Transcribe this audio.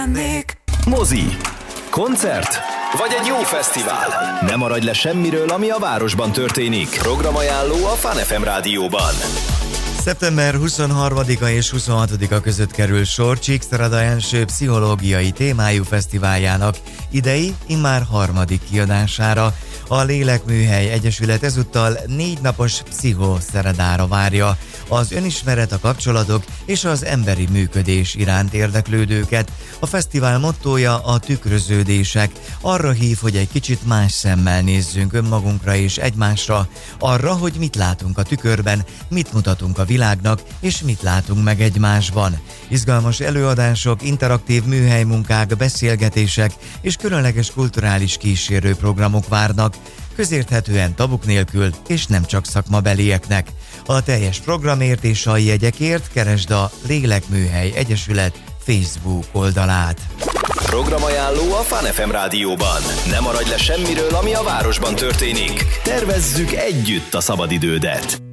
Mozi, koncert vagy egy jó fesztivál. Ne maradj le semmiről, ami a városban történik. Programajánló a Fun FM rádióban. Szeptember 23-a és 26-a között kerül sor Csíkszereda első pszichológiai témájú fesztiváljának idei, immár harmadik kiadására. A Lélekműhely Egyesület ezúttal 4 napos pszichoszeredára várja az önismeret, a kapcsolatok és az emberi működés iránt érdeklődőket. A fesztivál mottója a tükröződések. Arra hív, hogy egy kicsit más szemmel nézzünk önmagunkra és egymásra, arra, hogy mit látunk a tükörben, mit mutatunk a világnak és mit látunk meg egymásban. Izgalmas előadások, interaktív műhelymunkák, beszélgetések és különleges kulturális kísérőprogramok várnak, közérthetően tabuk nélkül és nem csak szakmabelieknek. A teljes programért és a jegyekért keresd a Lélekműhely Egyesület Facebook oldalát. Programajánló a Fun FM rádióban. Ne maradj le semmiről, ami a városban történik. Tervezzük együtt a szabadidődet.